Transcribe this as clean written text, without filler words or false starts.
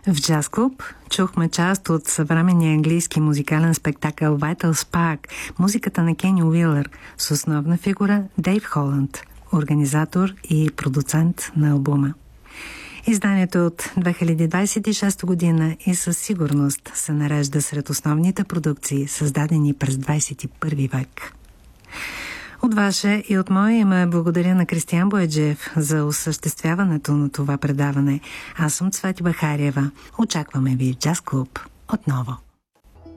В Джаз Клуб чухме част от съвременния английски музикален спектакъл Vital Spark, музиката на Кени Уилър, с основна фигура Дейв Холанд, организатор и продуцент на албума. Изданието от 2026 година и със сигурност се нарежда сред основните продукции, създадени през 21 век. От ваше и от мое име благодаря на Кристиян Бояджиев за осъществяването на това предаване. Аз съм Цвети Бахариева. Очакваме ви в Джаз Клуб отново.